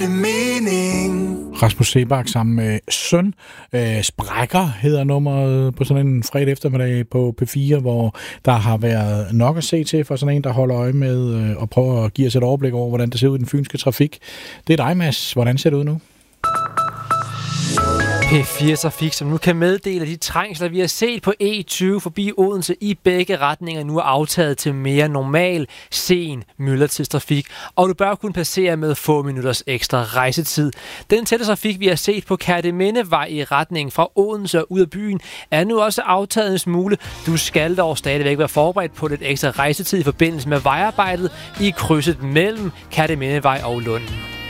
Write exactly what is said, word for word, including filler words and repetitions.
Rasmus Seebach sammen med Søn. Øh, Sprækker hedder nummeret på sådan en fredag eftermiddag på P fire, hvor der har været nok at se til for sådan en, der holder øje med øh, og prøver at give os et overblik over, hvordan det ser ud i den fynske trafik. Det er dig, Mads. Hvordan ser det ud nu? P fire Trafik, som nu kan meddele, at de trængsler, vi har set på E tyve forbi Odense i begge retninger, nu er aftaget til mere normal, sen myldretidstrafik, og du bør kunne passere med få minutters ekstra rejsetid. Den tætte trafik, vi har set på Kertemindevej i retning fra Odense og ud af byen, er nu også aftaget en smule. Du skal dog stadigvæk være forberedt på lidt ekstra rejsetid i forbindelse med vejarbejdet i krydset mellem Kertemindevej og Lund.